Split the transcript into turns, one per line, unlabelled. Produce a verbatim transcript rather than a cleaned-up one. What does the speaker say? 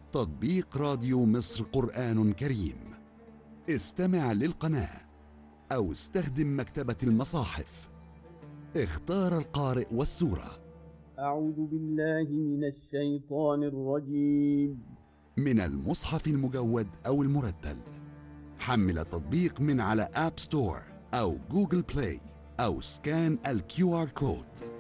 تطبيق راديو مصر قرآن كريم. استمع للقناة أو استخدم مكتبة المصاحف. اختار القارئ والسورة.
أعوذ بالله من الشيطان الرجيم.
من المصحف المجود أو المرتل. حمل التطبيق من على آب ستور أو جوجل بلاي أو سكان الكيو آر كود.